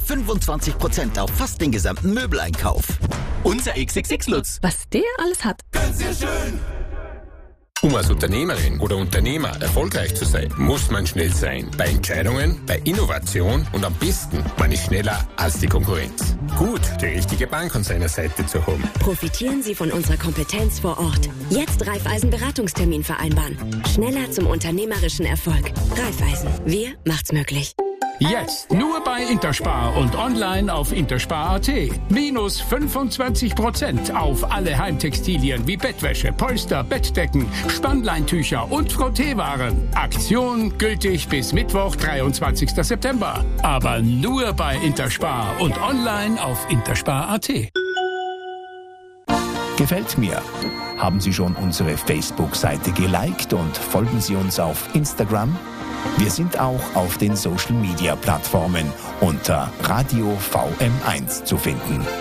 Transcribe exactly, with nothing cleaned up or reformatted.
fünfundzwanzig Prozent auf fast den gesamten Möbeleinkauf. Unser X X X-Lutz. Was der alles hat. Ganz sehr schön. Um als Unternehmerin oder Unternehmer erfolgreich zu sein, muss man schnell sein. Bei Entscheidungen, bei Innovation und am besten, man ist schneller als die Konkurrenz. Gut, die richtige Bank an seiner Seite zu haben. Profitieren Sie von unserer Kompetenz vor Ort. Jetzt Raiffeisen Beratungstermin vereinbaren. Schneller zum unternehmerischen Erfolg. Raiffeisen. Wir macht's möglich. Jetzt nur bei Interspar und online auf interspar punkt at. Minus fünfundzwanzig Prozent auf alle Heimtextilien wie Bettwäsche, Polster, Bettdecken, Spannleintücher und Frotteewaren. Aktion gültig bis Mittwoch, dreiundzwanzigsten September. Aber nur bei Interspar und online auf interspar punkt at. Gefällt mir. Haben Sie schon unsere Facebook-Seite geliked und folgen Sie uns auf Instagram? Wir sind auch auf den Social-Media-Plattformen unter Radio V M eins zu finden.